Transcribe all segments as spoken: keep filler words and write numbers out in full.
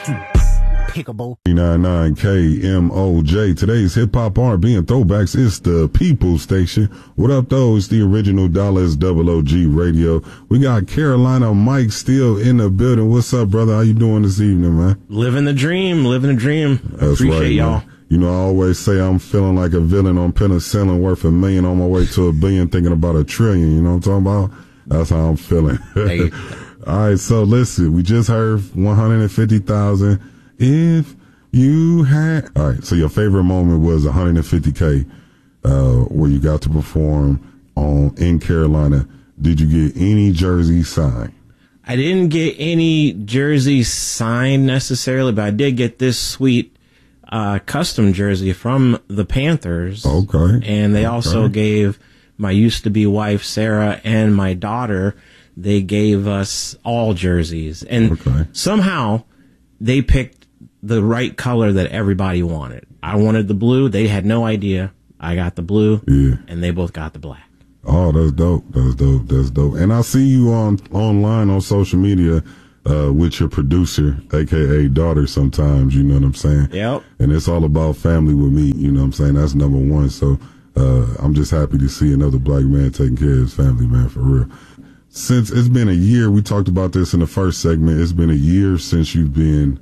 Pickable. three ninety-nine K M O J. Today's hip hop R and B and throwbacks. It's the People Station. What up, though? It's the original Dallas double O G Radio. We got Carolina Mike still in the building. What's up, brother? How you doing this evening, man? Living the dream. Living the dream. That's Appreciate right, y'all. Man. You know, I always say I'm feeling like a villain on penicillin worth a million on my way to a billion, thinking about a trillion. You know what I'm talking about? That's how I'm feeling. Hey. All right, so listen, we just heard one hundred fifty thousand. If you had, all right, so your favorite moment was one hundred fifty K, uh, where you got to perform on in Carolina. Did you get any jersey signed? I didn't get any jersey signed necessarily, but I did get this sweet uh, custom jersey from the Panthers. Okay. And they okay. also gave my used to be wife, Sarah, and my daughter, they gave us all jerseys. And okay. somehow they picked the right color that everybody wanted. I wanted the blue. They had no idea. I got the blue, yeah. and they both got the black. Oh, that's dope. That's dope. That's dope. And I see you on online on social media uh, with your producer, a k a daughter sometimes, you know what I'm saying? Yep. And it's all about family with me, you know what I'm saying? That's number one. So uh, I'm just happy to see another black man taking care of his family, man, for real. Since it's been a year, we talked about this in the first segment, it's been a year since you've been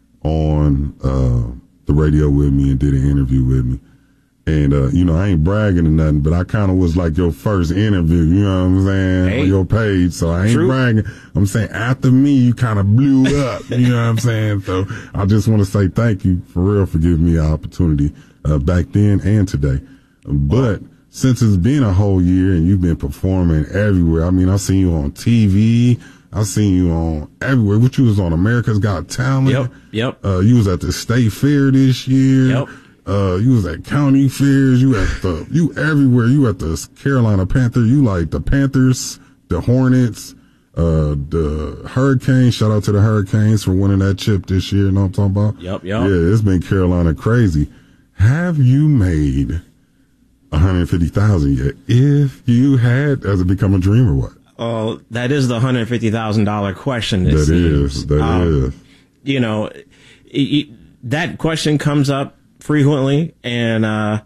on uh the radio with me and did an interview with me. And, uh, you know, I ain't bragging or nothing, but I kind of was like your first interview, you know what I'm saying, hey. on your page. So I ain't True. bragging. I'm saying after me, you kind of blew up, you know what I'm saying? So I just want to say thank you for real for giving me an opportunity uh, back then and today. But since it's been a whole year and you've been performing everywhere, I mean, I seen you on T V. I seen you on everywhere. What you was on America's Got Talent. Yep, yep. Uh, you was at the state fair this year. Yep. Uh, you was at county fairs. You at the, you everywhere. You at the Carolina Panther. You like the Panthers, the Hornets, uh, the Hurricanes. Shout out to the Hurricanes for winning that chip this year. You know what I'm talking about? Yep, yep. Yeah, it's been Carolina crazy. Have you made one hundred fifty thousand yet? If you had, has it become a dream or what? Oh, that is the one hundred fifty thousand dollars question. That seems. is, that um, is. You know, it, it, that question comes up frequently, and uh,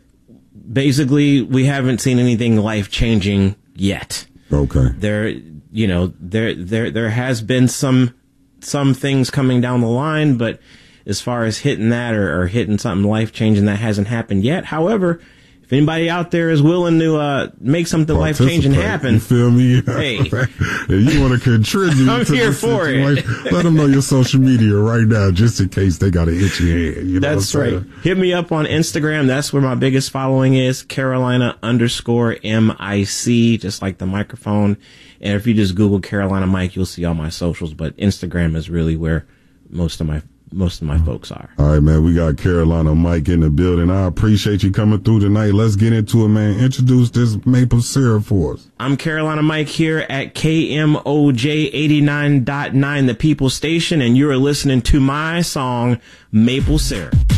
basically we haven't seen anything life-changing yet. Okay. There, you know, there, there, there has been some, some things coming down the line, but as far as hitting that or, or hitting something life-changing, that hasn't happened yet. However, if anybody out there is willing to uh, make something life-changing happen, you feel me? Hey, if you want to contribute, I'm to here the for situation, it. let them know your social media right now, just in case they got an itchy hand. You know That's what I'm right. saying? Hit me up on Instagram. That's where my biggest following is. Carolina underscore M I C, just like the microphone. And if you just Google Carolina Mike, you'll see all my socials. But Instagram is really where most of my most of my folks are. All right, man. We got Carolina Mike in the building. I appreciate you coming through tonight. Let's get into it, man. Introduce this maple syrup for us. I'm Carolina Mike here at K M O J eighty-nine point nine, the People Station, and you're listening to my song, Maple Syrup.